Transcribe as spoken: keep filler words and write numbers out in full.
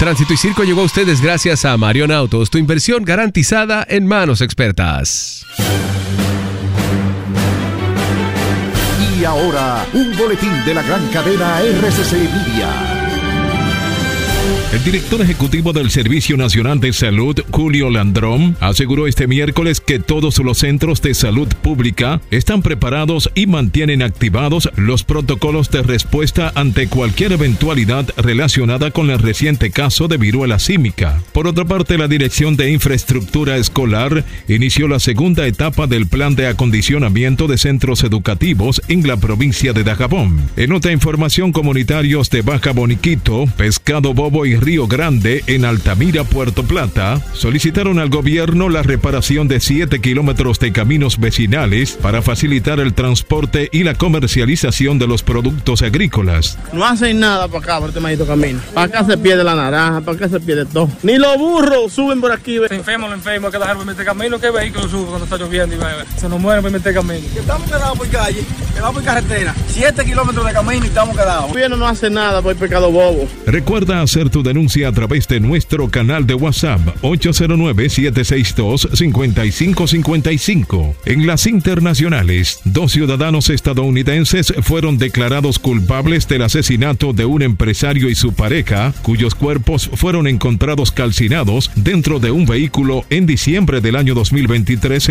Tránsito y Circo llegó a ustedes gracias a Marion Autos, tu inversión garantizada en manos expertas. Y ahora, un boletín de la gran cadena R C C Media. El director ejecutivo del Servicio Nacional de Salud, Julio Landrón, aseguró este miércoles que todos los centros de salud pública están preparados y mantienen activados los protocolos de respuesta ante cualquier eventualidad relacionada con el reciente caso de viruela símica. Por otra parte, la Dirección de Infraestructura Escolar inició la segunda etapa del plan de acondicionamiento de centros educativos en la provincia de Dajabón. En otra información, comunitarios de Baja Boniquito, Pescado Bobo y Río Grande, en Altamira, Puerto Plata, solicitaron al gobierno la reparación de siete kilómetros de caminos vecinales para facilitar el transporte y la comercialización de los productos agrícolas. No hacen nada para acá, por este maldito camino. Para acá se pierde la naranja, para acá se pierde todo. Ni los burros suben por aquí. Se enferman, los enfermos, hay que dejar por meter camino. ¿Qué vehículo sube cuando está lloviendo? Y se nos mueren por meter camino. Estamos quedados por calle, quedados por carretera. siete kilómetros de camino y estamos quedados. El gobierno no hace nada por el Pescado Bobo. Recuerda hacer tu denuncia a través de nuestro canal de WhatsApp ocho cero nueve, siete seis dos, cinco cinco cinco cinco. En las internacionales, dos ciudadanos estadounidenses fueron declarados culpables del asesinato de un empresario y su pareja, cuyos cuerpos fueron encontrados calcinados dentro de un vehículo en diciembre del año dos mil veintitrés